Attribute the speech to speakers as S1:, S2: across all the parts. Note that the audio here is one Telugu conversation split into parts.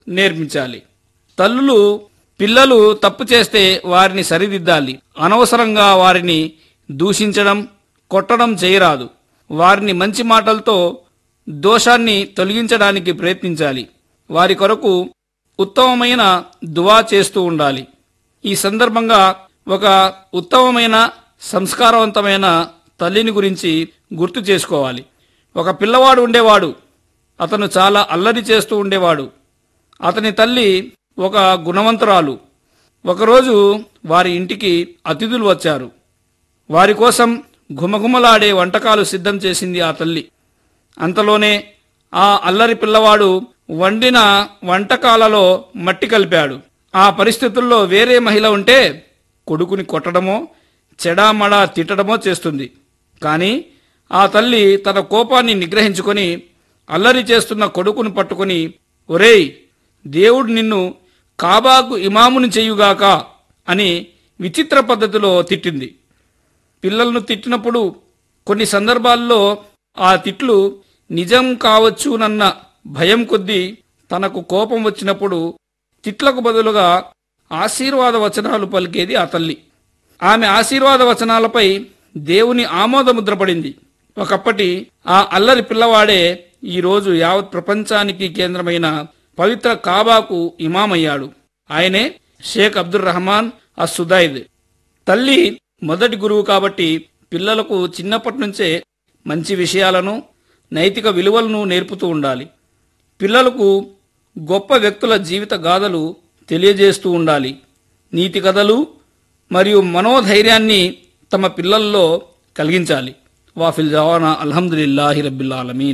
S1: నేర్పించాలి. తల్లులు పిల్లలు తప్పు చేస్తే వారిని సరిదిద్దాలి. అనవసరంగా వారిని దూషించడం, కొట్టడం చేయరాదు. వారిని మంచి మాటలతో దోషాన్ని తొలగించడానికి ప్రయత్నించాలి. వారి కొరకు ఉత్తమమైన దువా చేస్తూ ఉండాలి. ఈ సందర్భంగా ఒక ఉత్తమమైన సంస్కారవంతమైన తల్లిని గురించి గుర్తు చేసుకోవాలి. ఒక పిల్లవాడు ఉండేవాడు. అతను చాలా అల్లరి చేస్తూ ఉండేవాడు. అతని తల్లి ఒక గుణవంతురాలు. ఒకరోజు వారి ఇంటికి అతిథులు వచ్చారు. వారి కోసం ఘుమఘుమలాడే వంటకాలు సిద్ధం చేసింది ఆ తల్లి. అంతలోనే ఆ అల్లరి పిల్లవాడు వండిన వంటకాలలో మట్టి కలిపాడు. ఆ పరిస్థితుల్లో వేరే మహిళ ఉంటే కొడుకుని కొట్టడమో చెడామడా తిట్టడమో చేస్తుంది. కానీ ఆ తల్లి తన కోపాన్ని నిగ్రహించుకొని అల్లరి చేస్తున్న కొడుకును పట్టుకొని, ఒరేయ్, దేవుడు నిన్ను కాబాకు ఇమాముని చెయ్యుగాక అని విచిత్ర పద్ధతిలో తిట్టింది. పిల్లలను తిట్టినప్పుడు కొన్ని సందర్భాల్లో ఆ తిట్లు నిజం కావచ్చునన్న భయం కొద్దీ తనకు కోపం వచ్చినప్పుడు తిట్లకు బదులుగా ఆశీర్వాద వచనాలు పలికేది ఆ తల్లి. ఆమె ఆశీర్వాద వచనాలపై దేవుని ఆమోదముద్ర పడింది. ఒకప్పటి ఆ అల్లరి పిల్లవాడే ఈరోజు యావత్ ప్రపంచానికి కేంద్రమైన పవిత్ర కాబాకు ఇమామయ్యాడు. ఆయనే షేక్ అబ్దుర్ రహమాన్ అస్సుదైద్. తల్లి మొదటి గురువు కాబట్టి పిల్లలకు చిన్నప్పటి నుంచే మంచి విషయాలను, నైతిక విలువలను నేర్పుతూ ఉండాలి. పిల్లలకు గొప్ప వ్యక్తుల జీవిత గాథలు తెలియజేస్తూ ఉండాలి. నీతి కథలు మరియు మనోధైర్యాన్ని తమ పిల్లల్లో కలిగించాలి. వాఫిల్ జవానా అల్హమ్దులిల్లాహి రబ్బిల్ ఆలమీన్.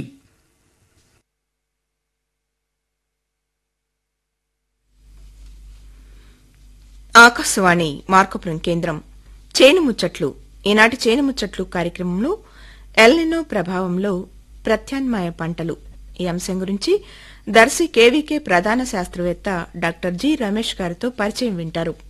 S2: ఆకాశవాణి మార్కపురం కేంద్రం. చేను ముచ్చట్లు. ఈనాటి చేను ముచ్చట్లు కార్యక్రమంలో ఎల్నినో ప్రభావంలో ప్రత్యామ్నాయ పంటలు ఈ అంశం గురించి దర్శి కేవీకే ప్రధాన శాస్త్రవేత్త డాక్టర్ జి రమేష్ గారితో పరిచయం వింటారు.